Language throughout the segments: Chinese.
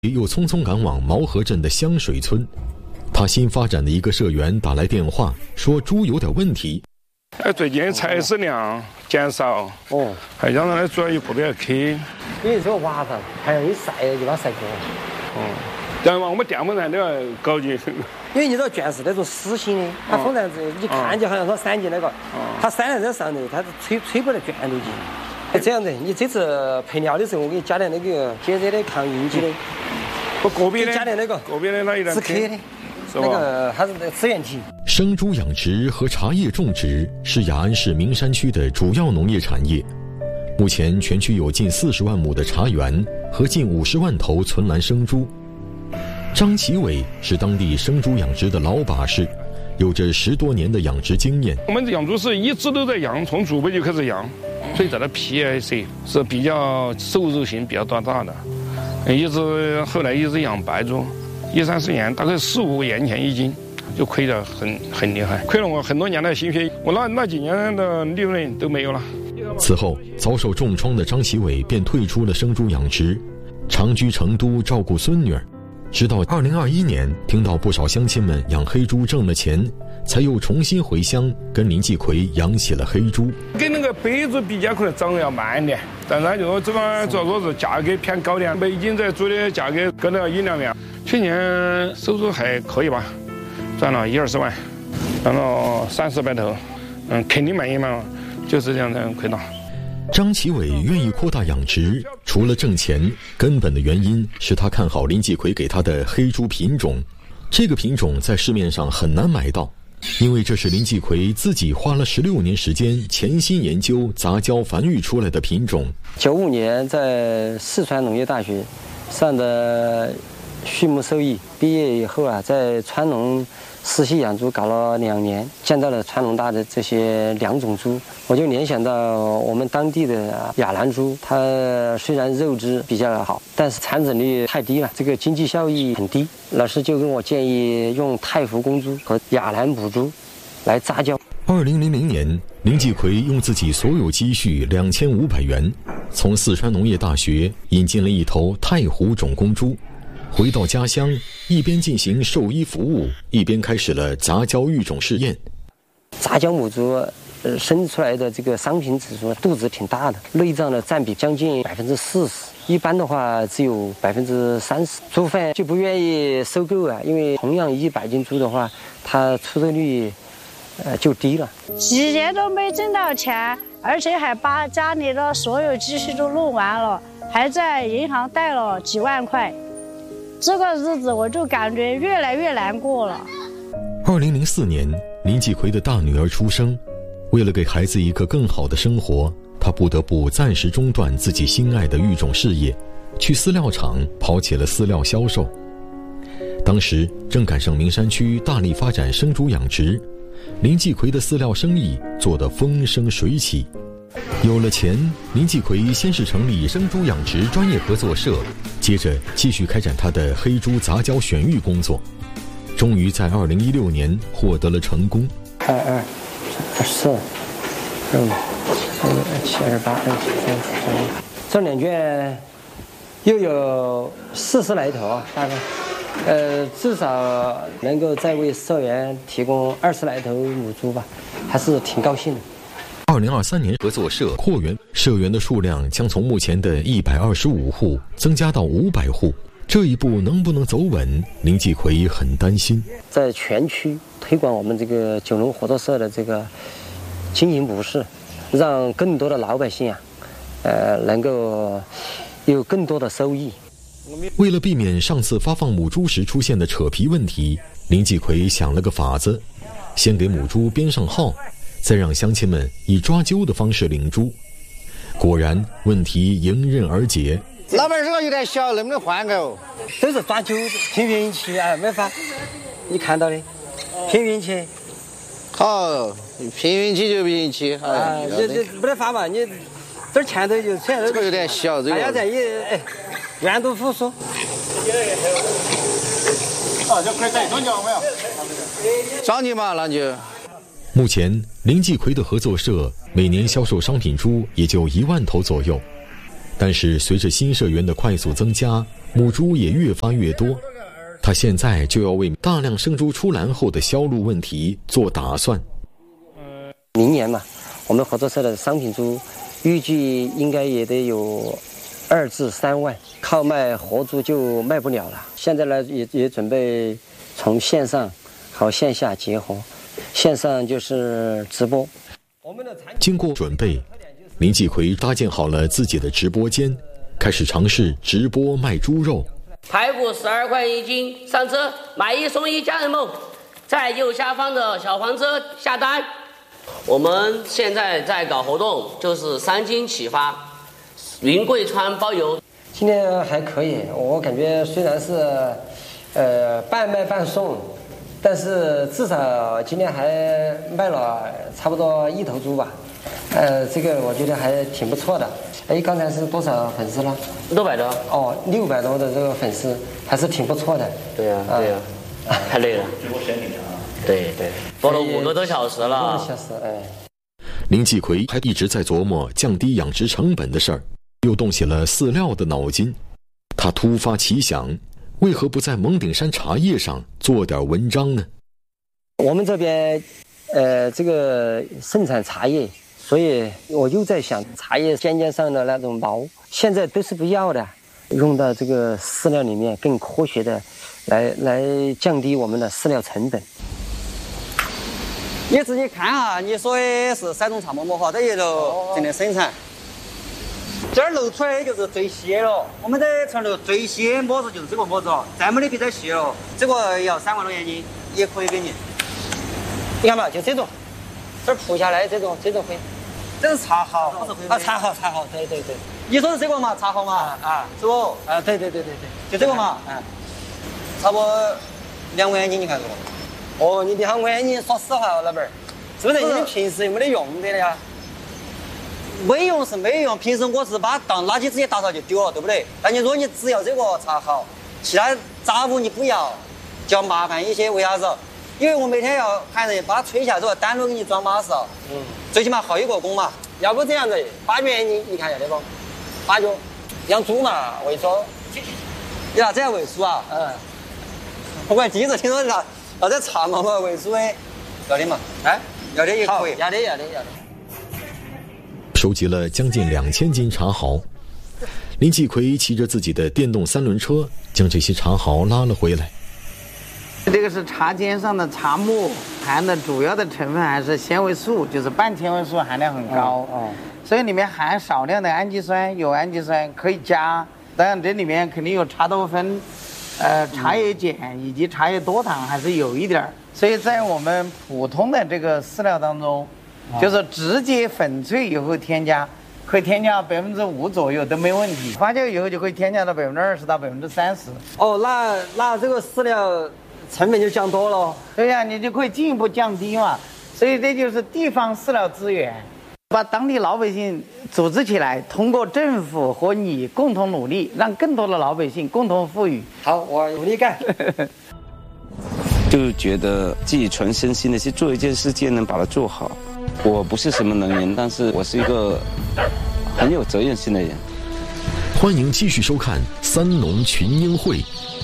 又匆匆赶往毛河镇的香水村。他新发展的一个社员打来电话，说猪有点问题。 最近采食量减少，还让人主要一个比较渴。 因为这个晚上太阳一晒就把它晒过了。 但是我们电风扇都要搞进。 因为你这卷是那种实心的，它风扇一看就好像说扇进那个，它扇在这上头，它是吹不得卷进去。这样子，你这次配料的时候，我给你加点那个解热的、抗晕机的。 个别的加点那个个别的那一点止渴的，那个它是支原体。 生猪养殖和茶叶种植是雅安市名山区的主要农业产业。目前全区有近40万亩的茶园和近50万头存栏生猪。张其伟是当地生猪养殖的老把式，有着10多年的养殖经验。 我们养猪是一直都在养，从祖辈就开始养，所以这个 PIC 是比较收入性比较大的，后来一直养白猪，20-30年，大概15个元钱一斤，就亏得很厉害，亏了我很多年的心血，我那几年的利润都没有了。 此后遭受重创的张其伟便退出了生猪养殖，长居成都照顾孙女儿。直到2021年，听到不少乡亲们养黑猪挣了钱，才又重新回乡跟林继奎养起了黑猪。 跟那个白猪比较可能涨得要慢一点，但是就这方主要说是价格偏高点，北京在猪的价格高到1-2万。去年收入还可以吧，赚了1-20万，赚了30-40头，肯定满意嘛，就是这样的亏大。 张其伟愿意扩大养殖，除了挣钱，根本的原因是他看好林继奎给他的黑猪品种。这个品种在市面上很难买到，因为这是林继奎自己花了16年时间潜心研究杂交繁育出来的品种。 95年在四川农业大学上的畜牧兽医，毕业以后啊，在川农实习养猪搞了2年，见到了川农大的这些2种猪，我就联想到我们当地的雅兰猪，它虽然肉质比较好，但是产子率太低了，这个经济效益很低。老师就跟我建议用太湖公猪和雅兰母猪来杂交。 2000年，林继奎用自己所有积蓄2500元，从四川农业大学引进了一头太湖种公猪。回到家乡，一边进行兽医服务，一边开始了杂交育种试验。 杂交母猪生出来的这个商品指数肚子挺大的，内脏的占比将近40%，一般的话只有30%。猪贩就不愿意收购啊，因为同样100斤猪的话，它出售率就低了。 几年都没挣到钱，而且还把家里的所有积蓄都弄完了，还在银行贷了几万块。这个日子我就感觉越来越难过了。 2004年，林继奎的大女儿出生，为了给孩子一个更好的生活，他不得不暂时中断自己心爱的育种事业，去饲料厂跑起了饲料销售。当时正赶上名山区大力发展生猪养殖，林继奎的饲料生意做得风生水起。有了钱，林继奎先是成立生猪养殖专业合作社，接着继续开展他的黑猪杂交选育工作，终于在2016年获得了成功。 22、24、25、27、28、29、30，这2圈又有40来头啊，大概，至少能够再为社员提供20来头母猪吧，还是挺高兴的。 2023年，合作社扩员，社员的数量将从目前的125户增加到500户。这一步能不能走稳，林继奎很担心。 在全区推广我们这个九农合作社的这个经营模式，让更多的老百姓啊，能够有更多的收益。 为了避免上次发放母猪时出现的扯皮问题，林继奎想了个法子，先给母猪编上号，再让乡亲们以抓阄的方式领猪。果然，问题迎刃而解。 老板这个有点小，能不能换个？ 都是抓阄，凭运气啊，没法。你看到的，凭运气。 好，凭运气就凭运气。 啊，这没得法嘛，你这前头就前头。 这个有点小，这个。 大家在愿赌服输。 啊，就可以再中奖没有？找你嘛，那就。 目前，林继奎的合作社每年销售商品猪也就1万头左右，但是随着新社员的快速增加， 母猪也越发越多。他现在就要为大量生猪出栏后的销路问题做打算。 明年嘛，我们合作社的商品猪预计应该也得有2至3万，靠卖活猪就卖不了了。现在呢，也准备从线上和线下结合，线上就是直播。 经过准备，林继奎搭建好了自己的直播间，开始尝试直播卖猪肉。 排骨12块1斤，上车买1送1，家人们在右下方的小黄车下单。我们现在在搞活动，就是3斤起发，云贵川包邮。 今天还可以，我感觉虽然是半卖半送，但是至少今天还卖了差不多1头猪吧。这个我觉得还挺不错的。刚才是多少粉丝了 ？600多。 哦，600多的这个粉丝还是挺不错的。 对呀，对呀，太累了。直播时间挺长啊。对对，播了5个多小时了。5个多小时， 林继奎还一直在琢磨降低养殖成本的事儿，又动起了饲料的脑筋。他突发奇想，为何不在蒙顶山茶叶上做点文章呢？ 我们这边这个盛产茶叶，所以我又在想，茶叶尖上的那种毛现在都是不要的，用到这个饲料里面，更科学的来降低我们的饲料成本。 你自己看啊，你说的是山东茶沫沫哈，这一路正在生产。这儿露出来的就是最细了，我们在成都最细的模子就是这个模子了，再没得比这细了。这个要3万多元斤，也可以给你。 你看嘛，就这种，这儿铺下来这种灰， 这是茶蒿，不是灰。茶蒿， 对。 你说是这个嘛，茶蒿嘛，是不？ 对， 就这个嘛，差不多2万元斤，你看这个。 哦，你2万斤，说实话，老板儿，是不是你平时又没得用的呀？ 没用是没用，平时我是把当垃圾直接打扫就丢了，对不对？但如果你只要这个茶蒿，其他杂物你不要，就要麻烦一些。为啥子？因为我每天要喊人把它吹下之后，单独给你装巴适。最起码耗1个工嘛。 要不这样子，8元你看要得不？8角，养猪嘛，喂猪。 你咋这样喂猪啊？我还第一次听说要在茶嘛喂猪的，要得嘛？要得也可以。 要得。 收集了将近2000斤茶蒿，林继奎骑着自己的电动3轮车，将这些茶蒿拉了回来。 这个是茶尖上的茶末，含的主要的成分还是纤维素，就是半纤维素含量很高，所以里面含少量的氨基酸，有氨基酸可以加。当然这里面肯定有茶多酚、茶叶碱以及茶叶多糖还是有一点，所以在我们普通的这个饲料当中，就是直接粉萃以后添加，可以添加5%左右都没问题。发酵以后就可以添加到20%到30%。 哦，那这个饲料成本就降多了。 对呀，你就可以进一步降低嘛。所以这就是地方饲料资源，把当地老百姓组织起来，通过政府和你共同努力，让更多的老百姓共同富裕。 好，我努力干。 就觉得自己全身心的去做一件事情，能把它做好。我不是什么能人，但是我是一个很有责任心的人。 欢迎继续收看三农群英会。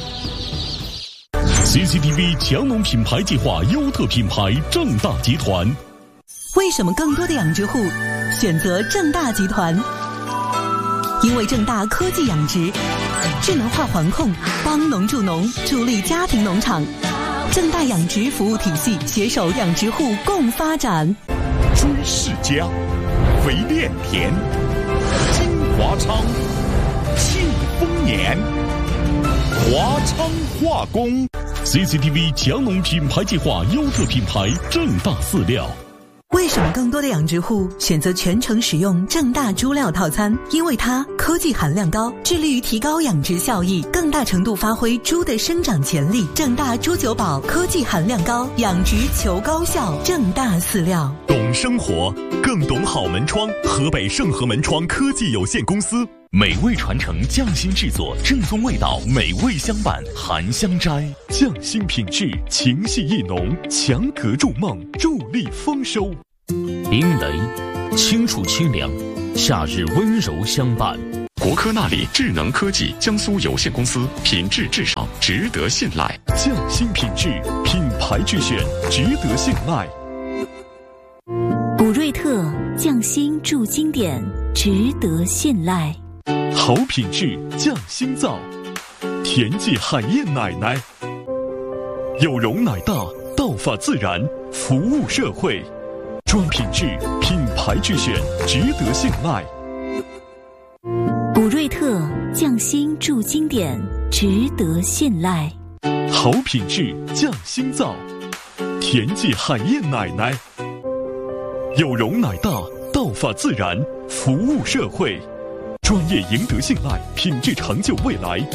CCTV 强农品牌计划优特品牌正大集团。 为什么更多的养殖户选择正大集团？因为正大科技养殖，智能化环控，帮农助农，助力家庭农场。正大养殖服务体系携手养殖户共发展。 猪世家，肥炼田，金华昌，庆丰年，华昌化工。CCTV 强农品牌计划优特品牌正大饲料。 为什么更多的养殖户选择全程使用正大猪料套餐？因为它科技含量高，致力于提高养殖效益，更大程度发挥猪的生长潜力。正大猪酒宝科技含量高，养殖求高效。正大饲料， 懂生活，更懂好门窗。河北盛和门窗科技有限公司，美味传承，匠心制作，正宗味道，美味相伴，含香斋，匠心品质，情系意浓，强格筑梦，助力丰收。 冰雷，清楚清凉，夏日温柔相伴。 国科纳里智能科技江苏有限公司，品质至上，值得信赖。匠心品质，品牌之选，值得信赖。 古瑞特匠心铸经典，值得信赖。 好品质匠心造，田记海燕奶奶，有容乃大，道法自然，服务社会，专品质，品牌之选，值得信赖。 古瑞特匠心铸经典，值得信赖。 好品质匠心造，田记海燕奶奶，有容乃大，道法自然，服务社会，专业赢得信赖，品质成就未来。